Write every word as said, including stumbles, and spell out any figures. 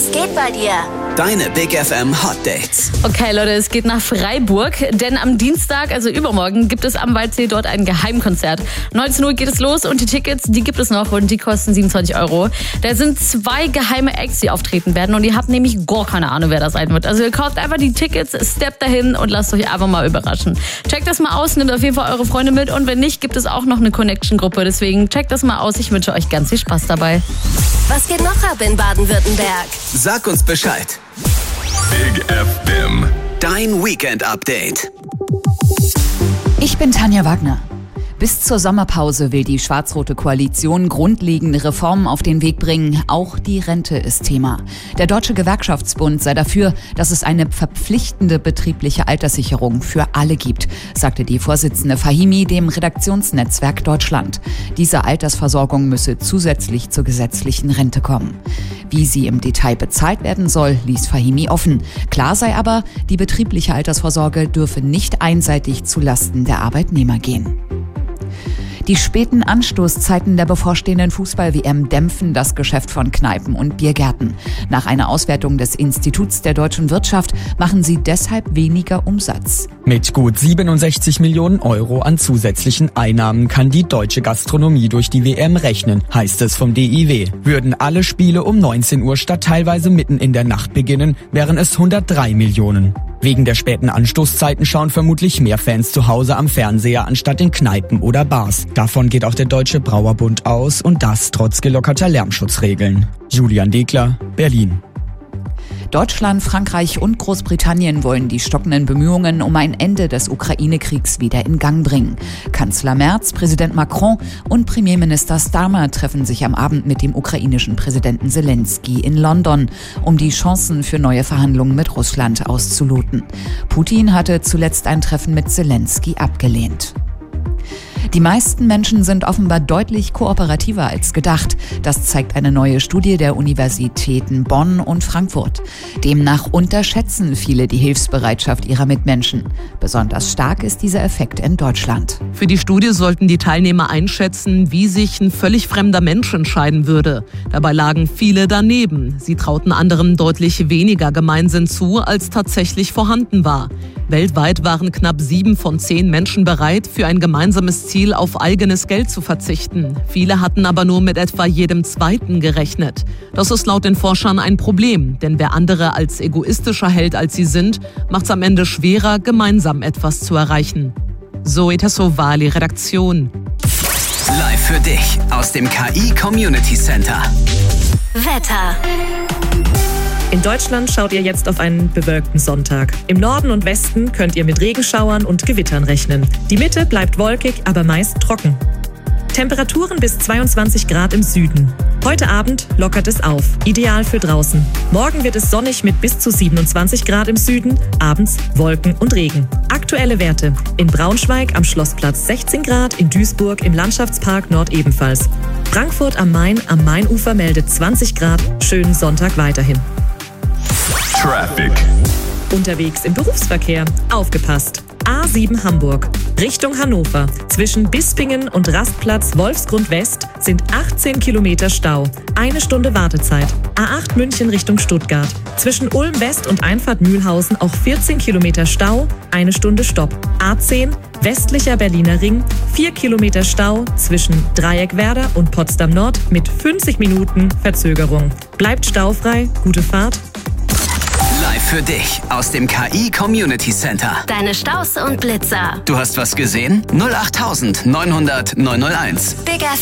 Was geht bei dir? Deine Big F M Hot Dates. Okay, Leute, es geht nach Freiburg, denn am Dienstag, also übermorgen, gibt es am Waldsee dort ein Geheimkonzert. neunzehn Uhr geht es los und die Tickets, die gibt es noch und die kosten siebenundzwanzig Euro. Da sind zwei geheime Acts, die auftreten werden und ihr habt nämlich gar keine Ahnung, wer das sein wird. Also ihr kauft einfach die Tickets, steppt dahin und lasst euch einfach mal überraschen. Checkt das mal aus, nehmt auf jeden Fall eure Freunde mit und wenn nicht, gibt es auch noch eine Connection-Gruppe. Deswegen checkt das mal aus, ich wünsche euch ganz viel Spaß dabei. Was geht noch ab in Baden-Württemberg? Sag uns Bescheid. Big F M. Dein Weekend-Update. Ich bin Tanja Wagner. Bis zur Sommerpause will die schwarz-rote Koalition grundlegende Reformen auf den Weg bringen. Auch die Rente ist Thema. Der Deutsche Gewerkschaftsbund sei dafür, dass es eine verpflichtende betriebliche Alterssicherung für alle gibt, sagte die Vorsitzende Fahimi dem Redaktionsnetzwerk Deutschland. Diese Altersversorgung müsse zusätzlich zur gesetzlichen Rente kommen. Wie sie im Detail bezahlt werden soll, ließ Fahimi offen. Klar sei aber, die betriebliche Altersvorsorge dürfe nicht einseitig zulasten der Arbeitnehmer gehen. Die späten Anstoßzeiten der bevorstehenden Fußball-W M dämpfen das Geschäft von Kneipen und Biergärten. Nach einer Auswertung des Instituts der deutschen Wirtschaft machen sie deshalb weniger Umsatz. Mit gut siebenundsechzig Millionen Euro an zusätzlichen Einnahmen kann die deutsche Gastronomie durch die W M rechnen, heißt es vom D I W. Würden alle Spiele um neunzehn Uhr statt teilweise mitten in der Nacht beginnen, wären es hundertdrei Millionen. Wegen der späten Anstoßzeiten schauen vermutlich mehr Fans zu Hause am Fernseher anstatt in Kneipen oder Bars. Davon geht auch der Deutsche Brauerbund aus und das trotz gelockerter Lärmschutzregeln. Julian Degler, Berlin. Deutschland, Frankreich und Großbritannien wollen die stockenden Bemühungen um ein Ende des Ukraine-Kriegs wieder in Gang bringen. Kanzler Merz, Präsident Macron und Premierminister Starmer treffen sich am Abend mit dem ukrainischen Präsidenten Zelensky in London, um die Chancen für neue Verhandlungen mit Russland auszuloten. Putin hatte zuletzt ein Treffen mit Zelensky abgelehnt. Die meisten Menschen sind offenbar deutlich kooperativer als gedacht. Das zeigt eine neue Studie der Universitäten Bonn und Frankfurt. Demnach unterschätzen viele die Hilfsbereitschaft ihrer Mitmenschen. Besonders stark ist dieser Effekt in Deutschland. Für die Studie sollten die Teilnehmer einschätzen, wie sich ein völlig fremder Mensch entscheiden würde. Dabei lagen viele daneben. Sie trauten anderen deutlich weniger Gemeinsinn zu, als tatsächlich vorhanden war. Weltweit waren knapp sieben von zehn Menschen bereit, für ein gemeinsames Ziel auf eigenes Geld zu verzichten. Viele hatten aber nur mit etwa jedem Zweiten gerechnet. Das ist laut den Forschern ein Problem, denn wer andere als egoistischer hält, als sie sind, macht es am Ende schwerer, gemeinsam etwas zu erreichen. Zoe Tassovali, Redaktion. Live für dich aus dem K I Community Center. Wetter. In Deutschland schaut ihr jetzt auf einen bewölkten Sonntag. Im Norden und Westen könnt ihr mit Regenschauern und Gewittern rechnen. Die Mitte bleibt wolkig, aber meist trocken. Temperaturen bis zweiundzwanzig Grad im Süden. Heute Abend lockert es auf, ideal für draußen. Morgen wird es sonnig mit bis zu siebenundzwanzig Grad im Süden, abends Wolken und Regen. Aktuelle Werte: in Braunschweig am Schlossplatz sechzehn Grad, in Duisburg im Landschaftspark Nord ebenfalls. Frankfurt am Main am Mainufer meldet zwanzig Grad, schönen Sonntag weiterhin. Traffic. Unterwegs im Berufsverkehr. Aufgepasst! A sieben Hamburg, Richtung Hannover. Zwischen Bispingen und Rastplatz Wolfsgrund West sind achtzehn Kilometer Stau. Eine Stunde Wartezeit. A acht München Richtung Stuttgart. Zwischen Ulm West und Einfahrt Mühlhausen auch vierzehn Kilometer Stau. Eine Stunde Stopp. A zehn westlicher Berliner Ring. vier Kilometer Stau zwischen Dreieckwerder und Potsdam Nord mit fünfzig Minuten Verzögerung. Bleibt staufrei. Gute Fahrt. Live für dich aus dem K I Community Center. Deine Staus und Blitzer. Du hast was gesehen? null acht neun null null neun null eins. Big F